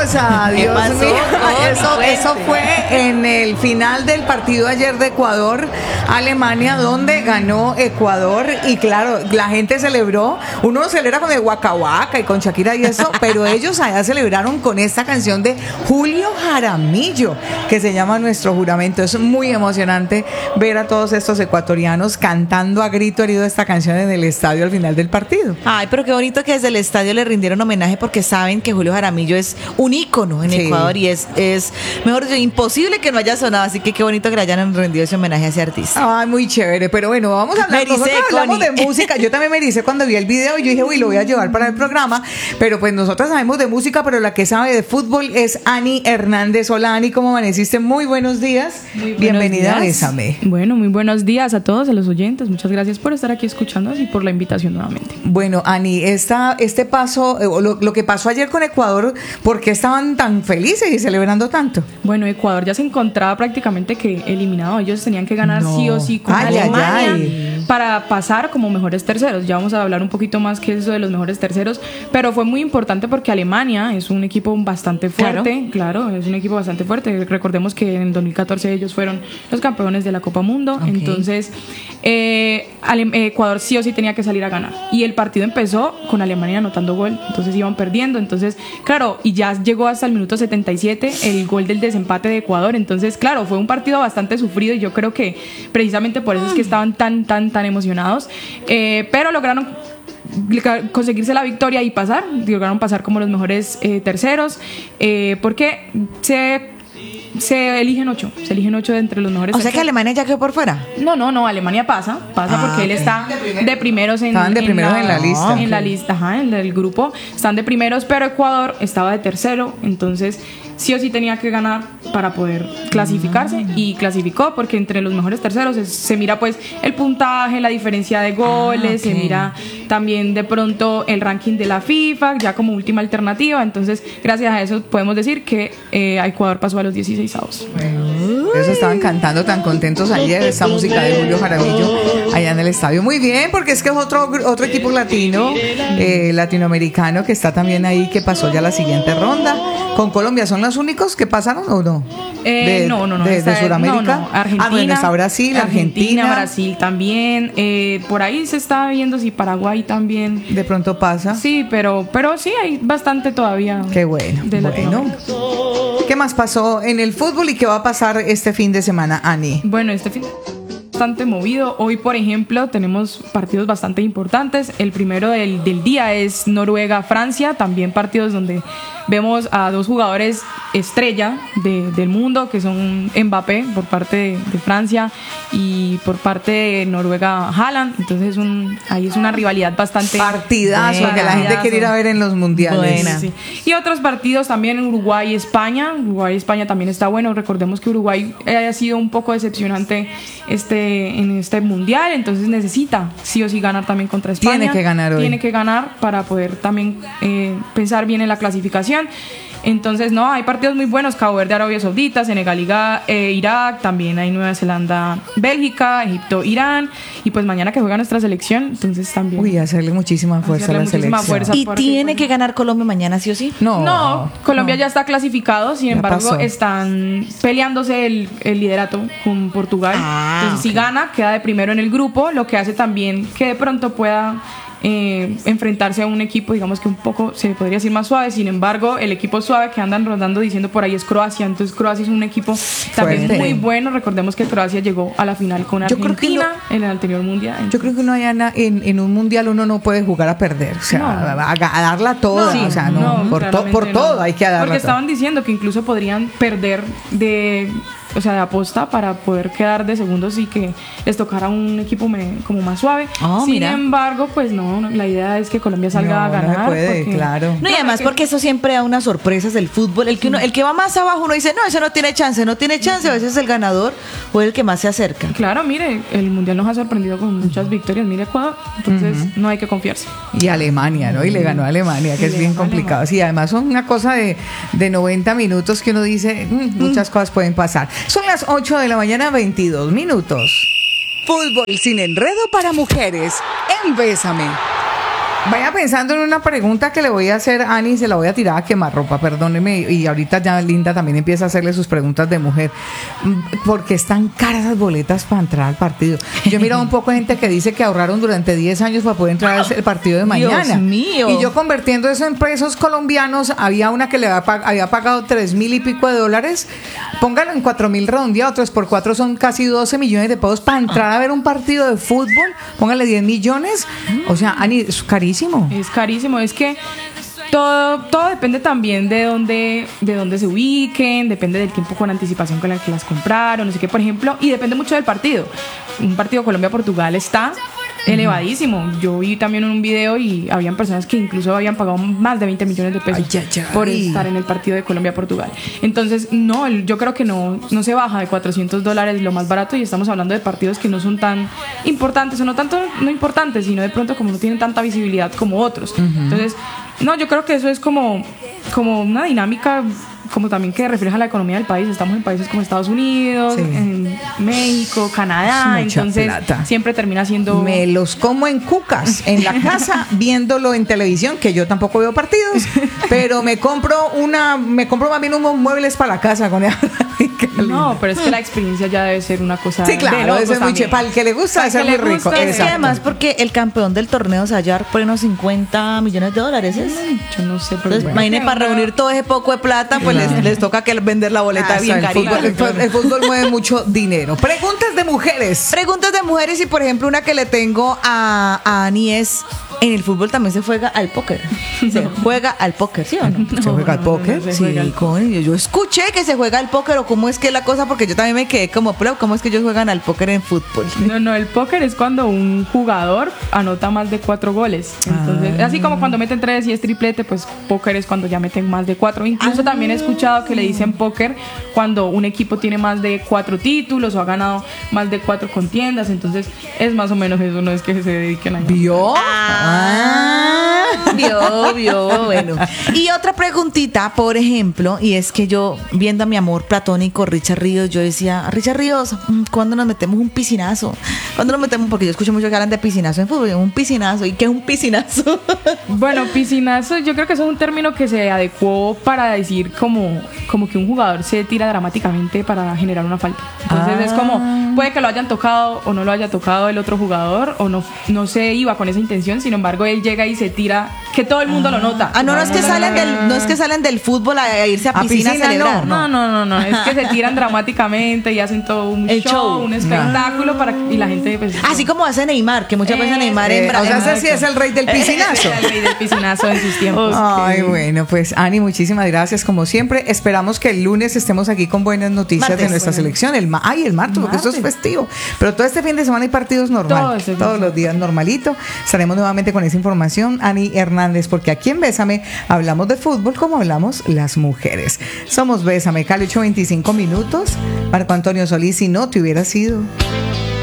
cosa, Dios mío. Eso fue en el final del partido ayer de Ecuador-Alemania, donde ganó Ecuador. Y claro, la gente celebró. Uno lo celebra con el Waka Waka y con Shakira y eso, pero ellos allá celebraron con esta canción de Julio Jaramillo, que se llama Nuestro Juramento. Es muy emocionante ver a todos estos ecuatorianos cantando a grito herido esta canción en el estadio al final del partido. Ay, pero qué bonito que desde el estadio le rindieron homenaje, porque saben que Julio Jaramillo es un ícono en Ecuador y es mejor dicho, imposible que no haya sonado, así que qué bonito que le hayan rendido ese homenaje a ese artista. Ay, muy chévere, pero bueno, vamos a hablar. Nosotros hablamos de música, yo también me ericé cuando vi el video y yo dije, uy, lo voy a llevar para el programa, pero pues nosotros sabemos de música, pero la que sabe de fútbol es Ani Hernández. Hola, Ani, ¿cómo amaneciste? Muy buenos días. Bienvenida a Bésame. Bueno, muy buenos días a todos, a los oyentes. Muchas gracias por estar aquí escuchándonos y por la invitación nuevamente. Bueno, Ani, este paso, lo que pasó ayer con Ecuador, ¿por qué estaban tan felices y celebrando tanto? Bueno, Ecuador ya se encontraba prácticamente que eliminado. Ellos tenían que ganar sí o sí con Alemania para pasar como mejores terceros. Ya vamos a hablar un poquito más que eso de los mejores terceros, pero fue muy importante porque Alemania es un equipo bastante fuerte. Claro, es un equipo bastante fuerte. Recordemos que en 2014 ellos fueron los campeones de la Copa Mundo. Okay. Entonces, Ecuador sí o sí tenía que salir a ganar. Y el partido empezó con Alemania anotando gol. Entonces iban perdiendo. Entonces, claro, y ya llegó hasta el minuto 77 el gol del desempate de Ecuador. Entonces, claro, fue un partido bastante sufrido y yo creo que precisamente por eso es que estaban tan emocionados. Pero lograron conseguirse la victoria y lograron pasar como los mejores terceros, porque se eligen 8 de entre los mejores. O sea que Alemania ya quedó por fuera. No, Alemania pasa porque él está de primeros en la lista. En la lista, en el grupo están de primeros, pero Ecuador estaba de tercero, entonces sí o sí tenía que ganar para poder clasificarse y clasificó, porque entre los mejores terceros se mira pues el puntaje, la diferencia de goles, se mira también de pronto el ranking de la FIFA ya como última alternativa. Entonces gracias a eso podemos decir que Ecuador pasó a los 16avos. Ellos estaban cantando tan contentos ayer esa música de Julio Jaramillo allá en el estadio. Muy bien, porque es que es otro equipo latinoamericano que está también ahí, que pasó ya la siguiente ronda. Con Colombia, ¿son los únicos que pasaron o no? No. ¿De Sudamérica? No. Argentina. Bueno, está Brasil, Argentina. Brasil también. Por ahí se está viendo si Paraguay también. De pronto pasa. Sí, pero sí hay bastante todavía. Qué bueno. ¿Qué más pasó en el fútbol y qué va a pasar este fin de semana, Ani? Bueno, este fin bastante movido. Hoy, por ejemplo, tenemos partidos bastante importantes. El primero del día es Noruega-Francia, también partidos donde vemos a dos jugadores estrella del mundo, que son Mbappé por parte de Francia y por parte de Noruega Haaland. Entonces ahí es una rivalidad bastante partidazo buena, que la gente quiere ir a ver en los mundiales. Sí. Y otros partidos también, Uruguay y España. Uruguay-España también está bueno. Recordemos que Uruguay ha sido un poco decepcionante en este mundial, entonces necesita sí o sí ganar también contra España. Tiene que ganar hoy. Tiene que ganar para poder también pensar bien en la clasificación. Entonces, hay partidos muy buenos: Cabo Verde, Arabia Saudita, Senegal, Irak, también hay Nueva Zelanda, Bélgica, Egipto, Irán, y pues mañana que juega nuestra selección, entonces también. Uy, hacerle muchísima fuerza a la selección. ¿Y tiene que ganar Colombia mañana sí o sí? No, Colombia ya está clasificado, sin embargo están peleándose el liderato con Portugal. Entonces si gana, queda de primero en el grupo, lo que hace también que de pronto pueda enfrentarse a un equipo, digamos que un poco se podría decir más suave. Sin embargo, el equipo suave que andan rondando diciendo por ahí es Croacia. Entonces Croacia es un equipo también muy bueno. Recordemos que Croacia llegó a la final con Argentina en el anterior mundial. Yo creo que en un mundial uno no puede jugar a perder, o sea, a darla toda, por todo hay que darla. Porque estaban diciendo que incluso podrían perder de aposta para poder quedar de segundos y que les tocara un equipo como más suave. Sin embargo, pues la idea es que Colombia salga a ganar. No puede, claro. No, y además porque eso siempre da unas sorpresas del fútbol. El que va más abajo, uno dice, ese no tiene chance. A veces el ganador o el que más se acerca. Claro, mire, el Mundial nos ha sorprendido con muchas victorias. Mire Ecuador, entonces no hay que confiarse. Y Alemania, ¿no? Y le ganó a Alemania, que es bien complicado. Sí, además son una cosa de 90 minutos que uno dice, muchas cosas pueden pasar. Son las 8 de la mañana, 22 minutos. Fútbol sin enredo para mujeres en Bésame. Vaya pensando en una pregunta que le voy a hacer a Ani, se la voy a tirar a quemarropa, perdóneme, y ahorita ya Linda también empieza a hacerle sus preguntas de mujer. ¿Por qué están caras las boletas para entrar al partido? Yo he mirado un poco de gente que dice que ahorraron durante 10 años para poder entrar al partido de mañana. Dios mío. Y yo convirtiendo eso en pesos colombianos, había una que le había pagado 3,000 y pico de dólares. Póngalo en 4,000 redondeados, 3 por 4 son casi 12 millones de pesos para entrar a ver un partido de fútbol. Póngale 10 millones. O sea, Ani, es carísimo. Es carísimo, es que todo depende también de dónde se ubiquen, depende del tiempo con anticipación con la que las compraron, no sé qué, por ejemplo, y depende mucho del partido. Un partido Colombia-Portugal está elevadísimo. Yo vi también un video y habían personas que incluso habían pagado más de 20 millones de pesos por estar en el partido de Colombia-Portugal. Entonces, no, yo creo que no se baja de $400 lo más barato, y estamos hablando de partidos que no son tan importantes, o no tanto no importantes, sino de pronto como no tienen tanta visibilidad como otros. Entonces, no, yo creo que eso es como una dinámica como también que refleja la economía del país. Estamos en países como Estados Unidos, en México, Canadá, entonces siempre termina siendo... Me los como en cucas, en la casa, viéndolo en televisión, que yo tampoco veo partidos, pero me compro más bien unos muebles para la casa con ella. No, pero es que la experiencia ya debe ser una cosa... Sí, claro, eso es muy chévere. Para el que le gusta, debe ser muy rico. Es que además porque el campeón del torneo se va a llevar por unos $50 millones. Yo no sé. Entonces, imagínate, para reunir todo ese poco de plata, pues les toca que vender la boleta bien carita. El fútbol mueve mucho dinero. Preguntas de mujeres. Preguntas de mujeres, y por ejemplo una que le tengo a Ani es: en el fútbol también se juega al póker. ¿Se juega al póker, sí o no? ¿Se juega al póker? Sí, coño, yo escuché que se juega al póker, o cómo es que es la cosa, porque yo también me quedé como, pero ¿cómo es que ellos juegan al póker en fútbol? No, el póker es cuando un jugador anota más de 4 goles. Entonces, así como cuando meten 3 y es triplete, pues póker es cuando ya meten más de 4. Incluso también he escuchado que le dicen póker cuando un equipo tiene más de 4 títulos o ha ganado más de 4 contiendas. Entonces, es más o menos eso, no es que se dediquen a... ¿Vio? Vio, bueno. Y otra preguntita, por ejemplo, y es que yo, viendo a mi amor platónico Richard Ríos, yo decía: Richard Ríos, ¿cuándo nos metemos un piscinazo? ¿Cuándo nos metemos? Porque yo escucho mucho que hablan de piscinazo en fútbol. Un piscinazo. ¿Y qué es un piscinazo? Bueno, piscinazo, yo creo que eso es un término que se adecuó para decir como que un jugador se tira dramáticamente para generar una falta. Entonces es como, puede que lo hayan tocado o no lo haya tocado el otro jugador, o no se iba con esa intención, sin embargo él llega y se tira, que todo el mundo lo nota. No es que salen del fútbol a irse a piscina a celebrar. No, es que se tiran dramáticamente y hacen todo un show, un espectáculo y la gente pues, así como hace Neymar, que muchas veces Neymar en Brasil. O sea, ese sí es el rey del piscinazo. El rey del piscinazo en sus tiempos. Ay, bueno, pues Ani, muchísimas gracias como siempre. Esperamos que el lunes estemos aquí con buenas noticias de nuestra selección. El martes, porque esto es festivo. Pero todo este fin de semana hay partidos normales. Todos los días normalito. Estaremos nuevamente con esa información. Ani Hernández, porque aquí en Bésame hablamos de fútbol como hablamos las mujeres. Somos Bésame, Cali, 8:25 minutos. Marco Antonio Solís, si no te hubiera sido...